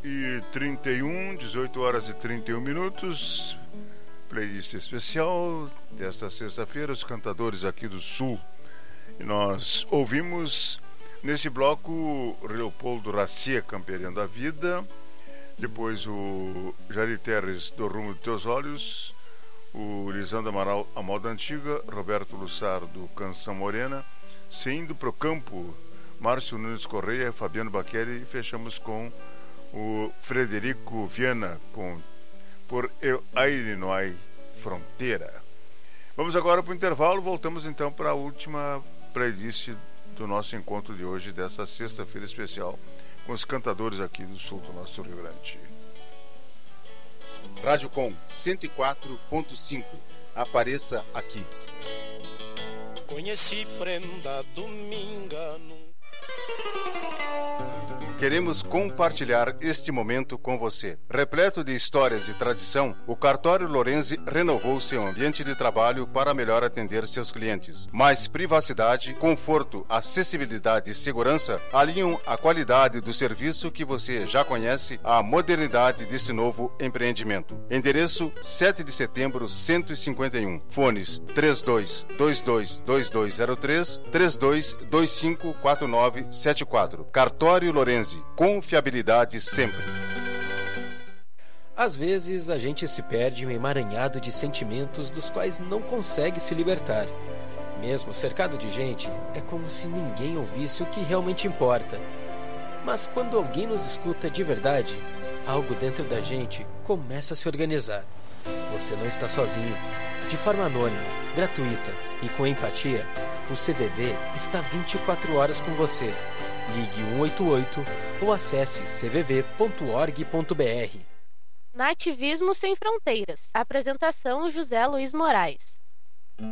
18h31, 18 horas e 31 minutos. Playlist especial desta sexta-feira, os cantadores aqui do Sul. E nós ouvimos neste bloco Leopoldo Racia, Camperiando a Vida. Depois o Jari Terres, Do Rumo dos Teus Olhos. O Lisandro Amaral, A Moda Antiga. Roberto Lussardo, Canção Morena. Saindo pro Campo, Márcio Nunes Correia, Fabiano Baqueri. E fechamos com o Frederico Viana com Por El Aire No Hay Fronteira. Vamos agora para o intervalo. Voltamos então para a última playlist do nosso encontro de hoje, dessa sexta-feira especial, com os cantadores aqui do sul do nosso Rio Grande. Rádio Com 104.5. Apareça aqui. Conheci prenda dominga no... Queremos compartilhar este momento com você. Repleto de histórias e tradição, o Cartório Lorenzi renovou seu ambiente de trabalho para melhor atender seus clientes. Mais privacidade, conforto, acessibilidade e segurança alinham a qualidade do serviço que você já conhece à modernidade desse novo empreendimento. Endereço 7 de setembro 151. Fones 32222203, 32254974. Cartório Lorenzi. Confiabilidade sempre. Às vezes a gente se perde em um emaranhado de sentimentos dos quais não consegue se libertar. Mesmo cercado de gente, é como se ninguém ouvisse o que realmente importa. Mas quando alguém nos escuta de verdade, algo dentro da gente começa a se organizar. Você não está sozinho. De forma anônima, gratuita e com empatia, o CVV está 24 horas com você. Ligue 188 ou acesse cvv.org.br. Nativismo Sem Fronteiras. Apresentação José Luiz Moraes.